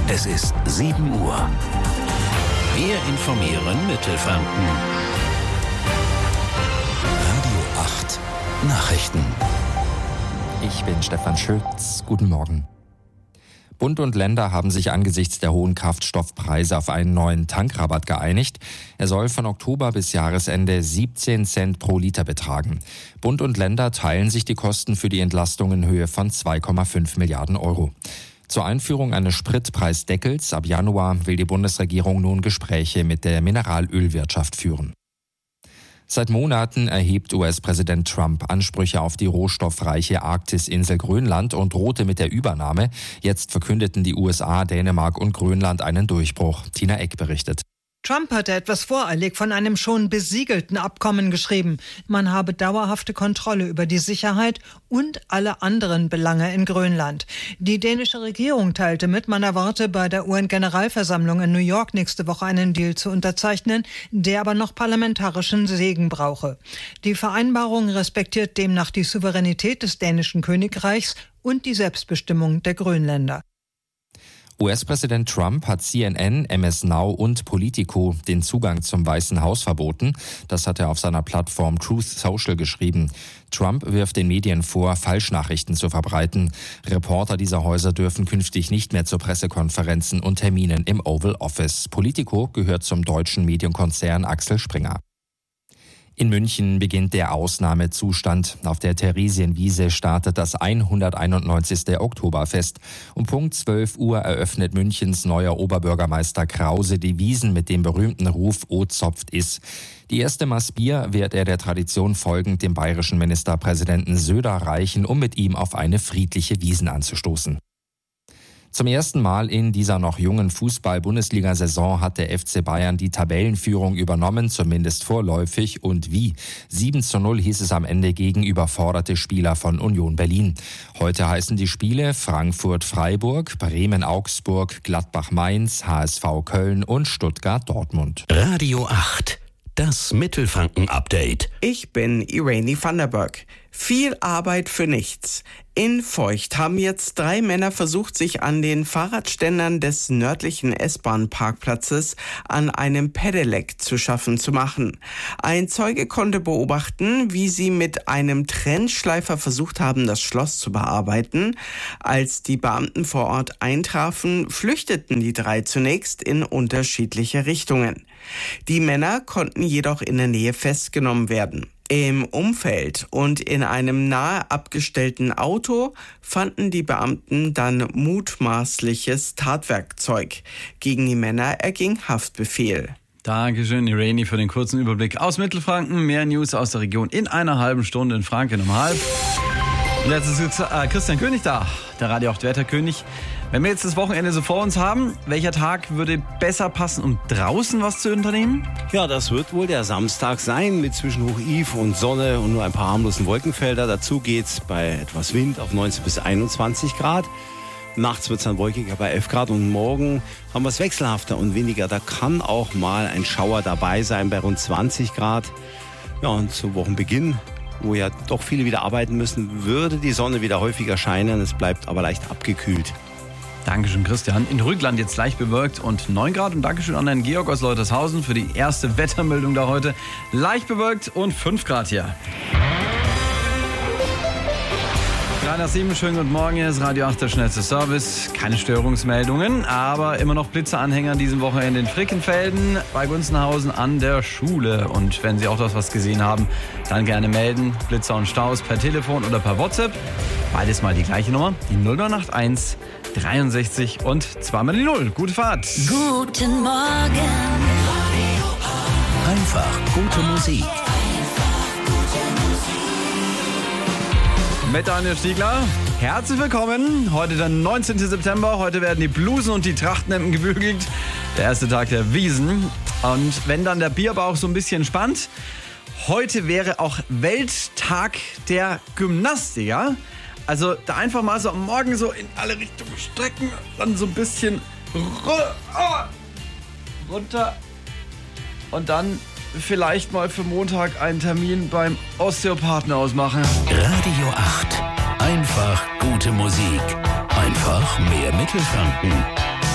Es ist 7 Uhr. Wir informieren Mittelfranken. Radio 8 Nachrichten. Ich bin Stefan Schütz. Guten Morgen. Bund und Länder haben sich angesichts der hohen Kraftstoffpreise auf einen neuen Tankrabatt geeinigt. Er soll von Oktober bis Jahresende 17 Cent pro Liter betragen. Bund und Länder teilen sich die Kosten für die Entlastung in Höhe von 2,5 Milliarden Euro. Zur Einführung eines Spritpreisdeckels ab Januar will die Bundesregierung nun Gespräche mit der Mineralölwirtschaft führen. Seit Monaten erhebt US-Präsident Trump Ansprüche auf die rohstoffreiche Arktisinsel Grönland und drohte mit der Übernahme. Jetzt verkündeten die USA, Dänemark und Grönland einen Durchbruch. Tina Eck berichtet. Trump hatte etwas voreilig von einem schon besiegelten Abkommen geschrieben. Man habe dauerhafte Kontrolle über die Sicherheit und alle anderen Belange in Grönland. Die dänische Regierung teilte mit, man erwarte bei der UN-Generalversammlung in New York nächste Woche einen Deal zu unterzeichnen, der aber noch parlamentarischen Segen brauche. Die Vereinbarung respektiert demnach die Souveränität des dänischen Königreichs und die Selbstbestimmung der Grönländer. US-Präsident Trump hat CNN, MS Now und Politico den Zugang zum Weißen Haus verboten. Das hat er auf seiner Plattform Truth Social geschrieben. Trump wirft den Medien vor, Falschnachrichten zu verbreiten. Reporter dieser Häuser dürfen künftig nicht mehr zu Pressekonferenzen und Terminen im Oval Office. Politico gehört zum deutschen Medienkonzern Axel Springer. In München beginnt der Ausnahmezustand. Auf der Theresienwiese startet das 191. Oktoberfest. Um Punkt 12 Uhr eröffnet Münchens neuer Oberbürgermeister Krause die Wiesn mit dem berühmten Ruf "O zopft is". Die erste Maß Bier wird er der Tradition folgend dem bayerischen Ministerpräsidenten Söder reichen, um mit ihm auf eine friedliche Wiesn anzustoßen. Zum ersten Mal in dieser noch jungen Fußball-Bundesliga-Saison hat der FC Bayern die Tabellenführung übernommen, zumindest vorläufig. Und wie? 7:0 hieß es am Ende gegen überforderte Spieler von Union Berlin. Heute heißen die Spiele Frankfurt-Freiburg, Bremen-Augsburg, Gladbach-Mainz, HSV Köln und Stuttgart-Dortmund. Radio 8, das Mittelfranken-Update. Ich bin Irene Vanderberg. Viel Arbeit für nichts. In Feucht haben jetzt 3 Männer versucht, sich an den Fahrradständern des nördlichen S-Bahn-Parkplatzes an einem Pedelec zu schaffen zu machen. Ein Zeuge konnte beobachten, wie sie mit einem Trennschleifer versucht haben, das Schloss zu bearbeiten. Als die Beamten vor Ort eintrafen, flüchteten die 3 zunächst in unterschiedliche Richtungen. Die Männer konnten jedoch in der Nähe festgenommen werden. Im Umfeld und in einem nahe abgestellten Auto fanden die Beamten dann mutmaßliches Tatwerkzeug. Gegen die Männer erging Haftbefehl. Dankeschön, Irene, für den kurzen Überblick aus Mittelfranken. Mehr News aus der Region in einer halben Stunde in Franken um 12:30. Jetzt ist Christian König da, der Radio 8 Wetterkönig. Wenn wir jetzt das Wochenende so vor uns haben, welcher Tag würde besser passen, um draußen was zu unternehmen? Ja, das wird wohl der Samstag sein mit Zwischenhoch Yves und Sonne und nur ein paar harmlosen Wolkenfelder. Dazu geht's bei etwas Wind auf 19 bis 21 Grad. Nachts wird es dann wolkiger bei 11 Grad und morgen haben wir es wechselhafter und windiger. Da kann auch mal ein Schauer dabei sein bei rund 20 Grad. Ja, und zu Wochenbeginn, wo ja doch viele wieder arbeiten müssen, würde die Sonne wieder häufiger scheinen. Es bleibt aber leicht abgekühlt. Dankeschön, Christian. In Rügland jetzt leicht bewölkt und 9 Grad. Und Dankeschön an Herrn Georg aus Leutershausen für die erste Wettermeldung da heute. Leicht bewölkt und 5 Grad hier. 3 nach 7, schönen guten Morgen. Hier ist Radio 8, der schnellste Service. Keine Störungsmeldungen, aber immer noch Blitzeranhänger an diesem Wochenende in Frickenfelden bei Gunzenhausen an der Schule. Und wenn Sie auch das was gesehen haben, dann gerne melden. Blitzer und Staus per Telefon oder per WhatsApp. Beides mal die gleiche Nummer, die 0981 63 und 2 mal die 0. Gute Fahrt. Guten Morgen. Einfach gute Musik. Mit Daniel Stiegler. Herzlich willkommen. Heute der 19. September. Heute werden die Blusen und die Trachtenhemden gebügelt. Der erste Tag der Wiesn. Und wenn dann der Bierbauch so ein bisschen spannt, heute wäre auch Welttag der Gymnastiker. Also da einfach mal so am Morgen so in alle Richtungen strecken, dann so ein bisschen runter und dann vielleicht mal für Montag einen Termin beim Osteopathen ausmachen. Radio 8. Einfach gute Musik. Einfach mehr Mittelfranken.